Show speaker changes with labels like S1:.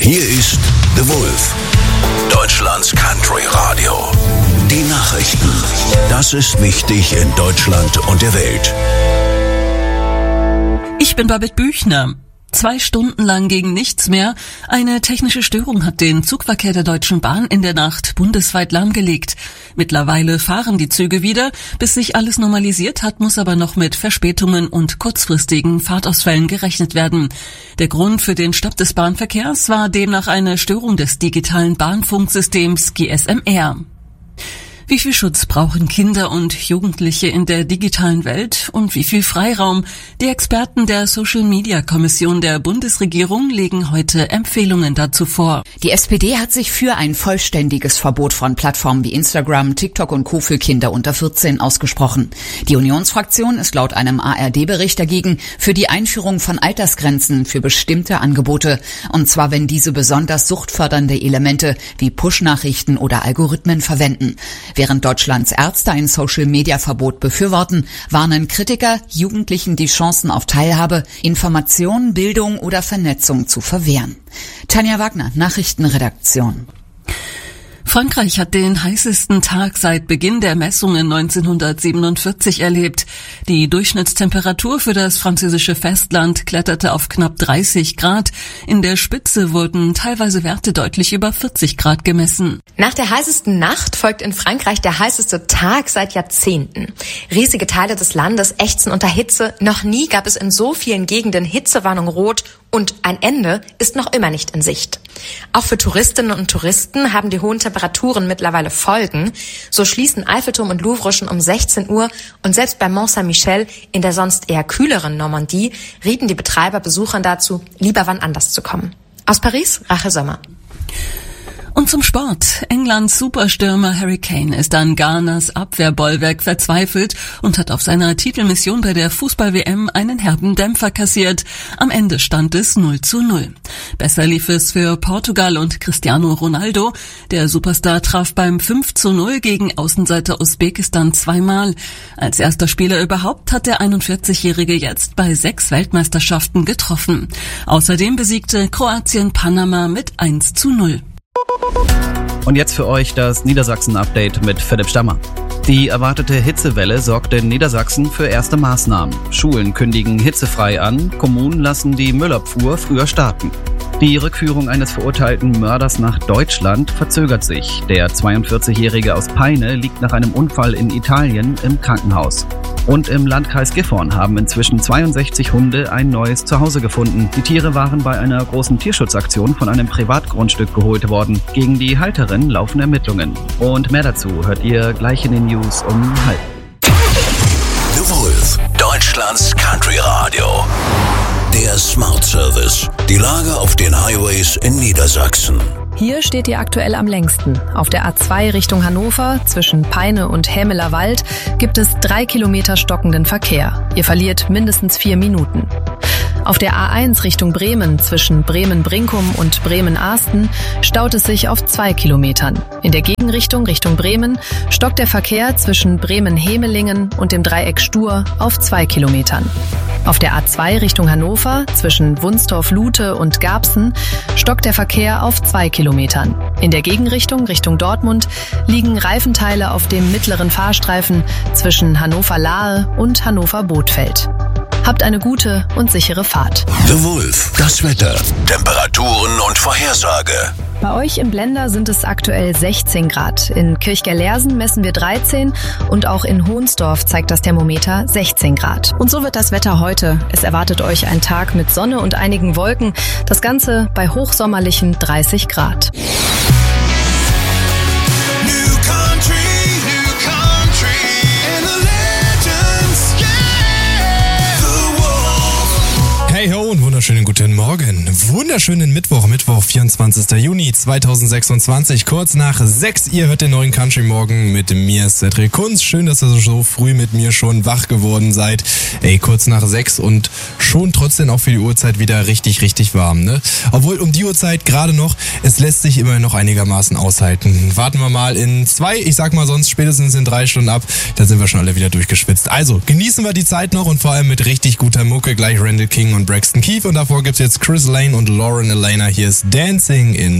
S1: Hier ist The Wolf, Deutschlands Country Radio. Die Nachrichten. Das ist wichtig in Deutschland und der Welt.
S2: Ich bin Babette Büchner. 2 Stunden lang ging nichts mehr. Eine technische Störung hat den Zugverkehr der Deutschen Bahn in der Nacht bundesweit lahmgelegt. Mittlerweile fahren die Züge wieder. Bis sich alles normalisiert hat, muss aber noch mit Verspätungen und kurzfristigen Fahrtausfällen gerechnet werden. Der Grund für den Stopp des Bahnverkehrs war demnach eine Störung des digitalen Bahnfunksystems GSM-R. Wie viel Schutz brauchen Kinder und Jugendliche in der digitalen Welt und wie viel Freiraum? Die Experten der Social-Media-Kommission der Bundesregierung legen heute Empfehlungen dazu vor.
S3: Die SPD hat sich für ein vollständiges Verbot von Plattformen wie Instagram, TikTok und Co. für Kinder unter 14 ausgesprochen. Die Unionsfraktion ist laut einem ARD-Bericht dagegen für die Einführung von Altersgrenzen für bestimmte Angebote. Und zwar, wenn diese besonders suchtfördernde Elemente wie Push-Nachrichten oder Algorithmen verwenden. Während Deutschlands Ärzte ein Social-Media-Verbot befürworten, warnen Kritiker, Jugendlichen die Chancen auf Teilhabe, Information, Bildung oder Vernetzung zu verwehren. Tanja Wagner, Nachrichtenredaktion.
S2: Frankreich hat den heißesten Tag seit Beginn der Messungen 1947 erlebt. Die Durchschnittstemperatur für das französische Festland kletterte auf knapp 30 Grad. In der Spitze wurden teilweise Werte deutlich über 40 Grad gemessen.
S4: Nach der heißesten Nacht folgt in Frankreich der heißeste Tag seit Jahrzehnten. Riesige Teile des Landes ächzen unter Hitze. Noch nie gab es in so vielen Gegenden Hitzewarnung rot. Und ein Ende ist noch immer nicht in Sicht. Auch für Touristinnen und Touristen haben die hohen Temperaturen mittlerweile Folgen. So schließen Eiffelturm und Louvre schon um 16 Uhr und selbst bei Mont Saint-Michel in der sonst eher kühleren Normandie rieten die Betreiber Besuchern dazu, lieber wann anders zu kommen. Aus Paris, Rachel Sommer.
S2: Und zum Sport. Englands Superstürmer Harry Kane ist an Ghanas Abwehrbollwerk verzweifelt und hat auf seiner Titelmission bei der Fußball-WM einen herben Dämpfer kassiert. Am Ende stand es 0:0. Besser lief es für Portugal und Cristiano Ronaldo. Der Superstar traf beim 5:0 gegen Außenseiter Usbekistan 2-mal. Als erster Spieler überhaupt hat der 41-Jährige jetzt bei 6 Weltmeisterschaften getroffen. Außerdem besiegte Kroatien Panama mit 1:0.
S5: Und jetzt für euch das Niedersachsen-Update mit Philipp Stammer. Die erwartete Hitzewelle sorgt in Niedersachsen für erste Maßnahmen. Schulen kündigen hitzefrei an, Kommunen lassen die Müllabfuhr früher starten. Die Rückführung eines verurteilten Mörders nach Deutschland verzögert sich. Der 42-Jährige aus Peine liegt nach einem Unfall in Italien im Krankenhaus. Und im Landkreis Gifhorn haben inzwischen 62 Hunde ein neues Zuhause gefunden. Die Tiere waren bei einer großen Tierschutzaktion von einem Privatgrundstück geholt worden. Gegen die Halterin laufen Ermittlungen. Und mehr dazu hört ihr gleich in den News um 12:30.
S1: The Wolf, Deutschlands Country Radio. Der Smart Service. Die Lage auf den Highways in Niedersachsen.
S6: Hier steht ihr aktuell am längsten. Auf der A2 Richtung Hannover zwischen Peine und Hämeler Wald gibt es 3 Kilometer stockenden Verkehr. Ihr verliert mindestens 4 Minuten. Auf der A1 Richtung Bremen zwischen Bremen-Brinkum und Bremen-Ahsten staut es sich auf 2 Kilometern. In der Gegenrichtung Richtung Bremen stockt der Verkehr zwischen Bremen-Hemelingen und dem Dreieck Stur auf 2 Kilometern. Auf der A2 Richtung Hannover zwischen Wunstorf-Lute und Garbsen stockt der Verkehr auf 2 Kilometern. In der Gegenrichtung Richtung Dortmund liegen Reifenteile auf dem mittleren Fahrstreifen zwischen Hannover-Lahe und Hannover-Bothfeld. Habt eine gute und sichere Fahrt.
S1: The Wolf, das Wetter, Temperaturen und Vorhersage.
S6: Bei euch im Blender sind es aktuell 16 Grad. In Kirchgerlersen messen wir 13 und auch in Hohnsdorf zeigt das Thermometer 16 Grad. Und so wird das Wetter heute. Es erwartet euch ein Tag mit Sonne und einigen Wolken. Das Ganze bei hochsommerlichen 30 Grad.
S7: Hey ho und wunderschönen guten Morgen. Wunderschönen Mittwoch, 24. Juni 2026, kurz nach 6. Ihr hört den neuen Country Morgen mit mir, Cedric Kunz. Schön, dass ihr so früh mit mir schon wach geworden seid. Ey, kurz nach 6 und schon trotzdem auch für die Uhrzeit wieder richtig, richtig warm, ne? Obwohl um die Uhrzeit gerade noch, es lässt sich immer noch einigermaßen aushalten. Warten wir mal in 2, ich sag mal sonst spätestens in 3 Stunden ab, dann sind wir schon alle wieder durchgeschwitzt. Also, genießen wir die Zeit noch und vor allem mit richtig guter Mucke, gleich Randall King und Braxton Keith und davor gibt's jetzt Chris Lane und Lauren Elena. Hier ist Dancing in